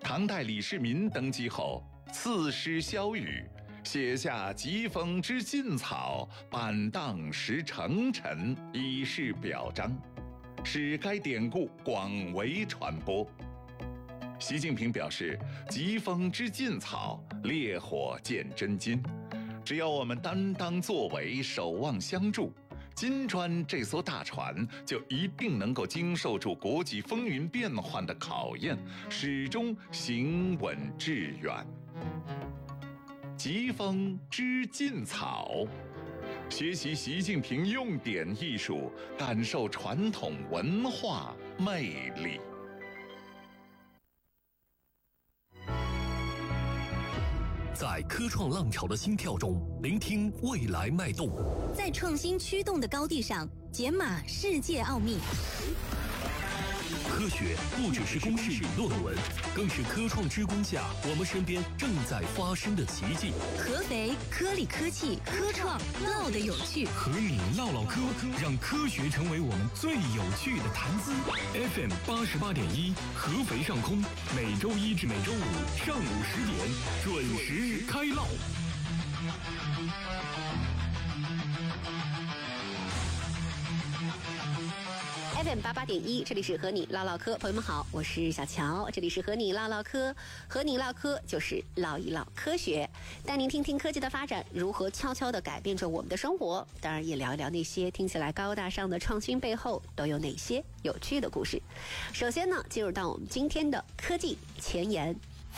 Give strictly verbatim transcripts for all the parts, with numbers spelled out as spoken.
唐代李世民登基后，赐诗萧瑀，写下疾风知劲草，板荡识成臣，以示表彰，使该典故广为传播。习近平表示，疾风知劲草，烈火见真金。只要我们担当作为，守望相助，金砖这艘大船就一定能够经受住国际风云变幻的考验，始终行稳致远。疾风知劲草，学习习近平用典艺术，感受传统文化魅力。 在科创浪潮的心跳中，聆听未来脉动； 在创新驱动的高地上，解码世界奥秘。 科学不只是公式与论文，更是科创之光下我们身边正在发生的奇迹。 合肥科理科技科创唠的有趣， 和你唠唠科，让科学成为我们最有趣的谈资。F M 八十八点一，合肥上空，每周一至每周五上午十点准时开唠。 F M 八八点一，这里是和你唠唠嗑，朋友们好，我是小乔，这里是和你唠唠嗑，和你唠嗑就是唠一唠科学，带您听听科技的发展如何悄悄地改变着我们的生活，当然也聊一聊那些听起来高大上的创新背后都有哪些有趣的故事。首先呢，进入到我们今天的科技前沿。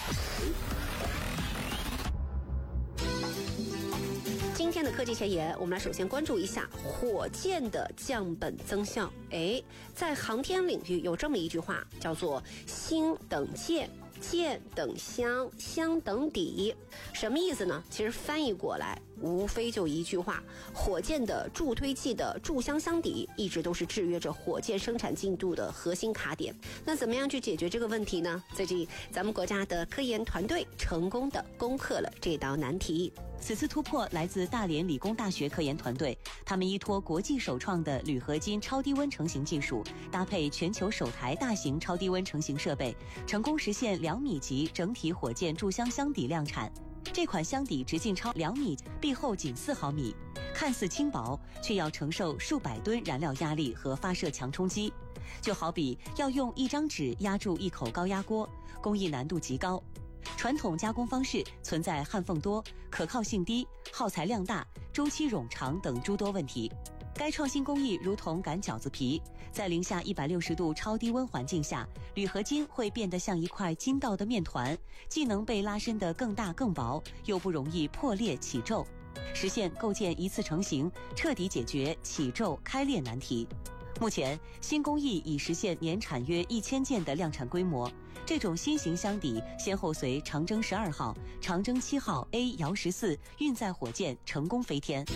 今天的科技前沿，我们来首先关注一下火箭的降本增效。哎，在航天领域有这么一句话，叫做星等箭，箭等香，香等底。什么意思呢？其实翻译过来无非就一句话，火箭的助推器的助香箱底一直都是制约着火箭生产进度的核心卡点。那怎么样去解决这个问题呢？最近咱们国家的科研团队成功的攻克了这道难题。 此次突破来自大连理工大学科研团队，他们依托国际首创的铝合金超低温成型技术，搭配全球首台大型超低温成型设备，成功实现两米级整体火箭助香箱底量产。这款箱底直径超两米，壁厚仅四毫米，看似轻薄，却要承受数百吨燃料压力和发射强冲击，就好比要用一张纸压住一口高压锅，工艺难度极高。传统加工方式存在焊缝多、可靠性低、耗材量大、周期冗长等诸多问题。该创新工艺如同擀饺子皮，在零下一百六十度超低温环境下，铝合金会变得像一块筋道的面团，既能被拉伸得更大更薄，又不容易破裂起皱，实现构建一次成型，彻底解决起皱开裂难题。目前，新工艺已实现年产约一千件的量产规模。这种新型箱底先后随长征十二号、长征七号 A 遥十四运载火箭成功飞天。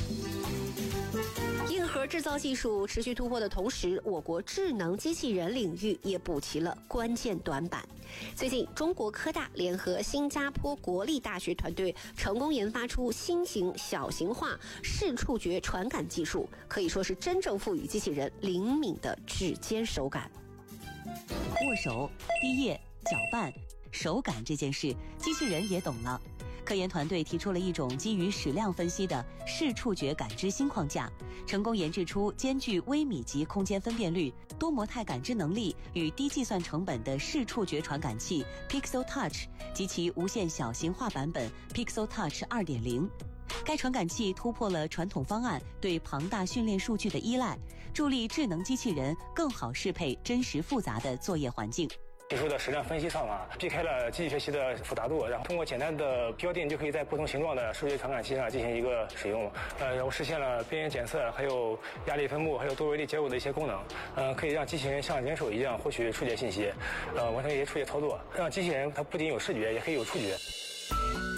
硬核制造技术持续突破的同时，我国智能机器人领域也补齐了关键短板。最近，中国科大联合新加坡国立大学团队成功研发出新型小型化视触觉传感技术，可以说是真正赋予机器人灵敏的指尖手感。 握手、滴液、搅拌、手感这件事，机器人也懂了。科研团队提出了一种基于矢量分析的视触觉感知新框架，成功研制出兼具微米级空间分辨率、多模态感知能力与低计算成本的视触觉传感器 Pixel Touch 及其无线小型化版本 Pixel Touch 二点零。该传感器突破了传统方案对庞大训练数据的依赖，助力智能机器人更好适配真实复杂的作业环境。 技术的矢量分析上啊，避开了机器学习的复杂度，然后通过简单的标定就可以在不同形状的数据传感器上进行一个使用，呃，然后实现了边缘检测、还有压力分布、还有多维力结构的一些功能，呃，可以让机器人像人手一样获取触觉信息，呃，完成一些触觉操作，让机器人它不仅有视觉，也可以有触觉。